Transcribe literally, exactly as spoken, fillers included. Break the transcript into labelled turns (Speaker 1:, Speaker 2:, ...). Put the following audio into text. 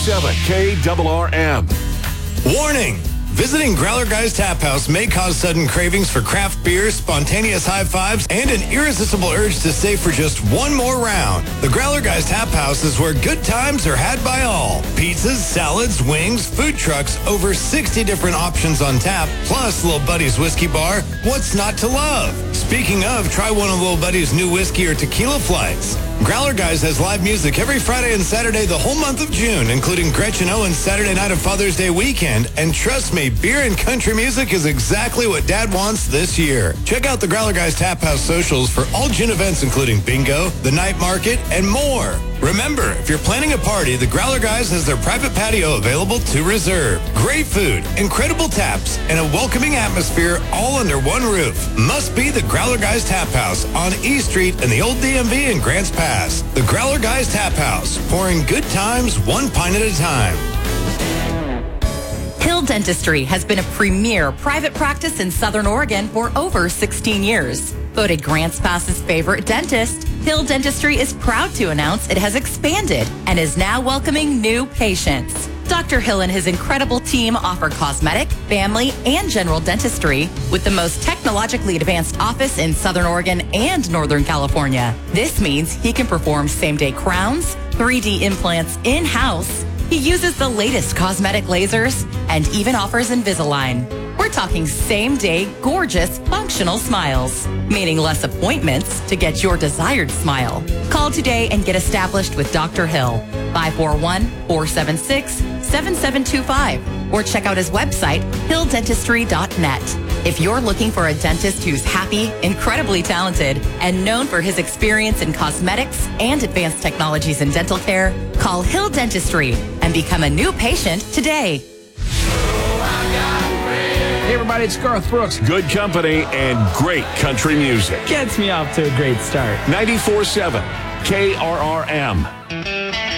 Speaker 1: seven K R R M.
Speaker 2: Warning! Visiting Growler Guys Tap House may cause sudden cravings for craft beer, spontaneous high fives, and an irresistible urge to stay for just one more round. The Growler Guys Tap House is where good times are had by all. Pizzas, salads, wings, food trucks, over sixty different options on tap, plus Little Buddy's Whiskey Bar. What's not to love? Speaking of, try one of Little Buddy's new whiskey or tequila flights. Growler Guys has live music every Friday and Saturday the whole month of June, including Gretchen Owens' Saturday night of Father's Day weekend. And trust me, beer and country music is exactly what Dad wants this year. Check out the Growler Guys Tap House socials for all June events, including bingo, the night market, and more. Remember, if you're planning a party, the Growler Guys has their private patio available to reserve. Great food, incredible taps, and a welcoming atmosphere all under one roof. Must be the Growler Guys Tap House on E Street in the old D M V in Grants Pass. The Growler Guys Tap House, pouring good times one pint at a time.
Speaker 3: Hill Dentistry has been a premier private practice in Southern Oregon for over sixteen years. Voted Grants Pass's favorite dentist, Hill Dentistry is proud to announce it has expanded and is now welcoming new patients. Doctor Hill and his incredible team offer cosmetic, family, and general dentistry with the most technologically advanced office in Southern Oregon and Northern California. This means he can perform same-day crowns, three D implants in-house. He uses the latest cosmetic lasers and even offers Invisalign. We're talking same-day, gorgeous, functional smiles, meaning less appointments to get your desired smile. Call today and get established with Doctor Hill, five four one, four seven six, seven seven two five, or check out his website, hill dentistry dot net. If you're looking for a dentist who's happy, incredibly talented, and known for his experience in cosmetics and advanced technologies in dental care, call Hill Dentistry and become a new patient today.
Speaker 4: Hey everybody, it's Garth Brooks.
Speaker 1: Good company and great country music.
Speaker 4: Gets me off to a great start.
Speaker 1: ninety-four point seven K R R M.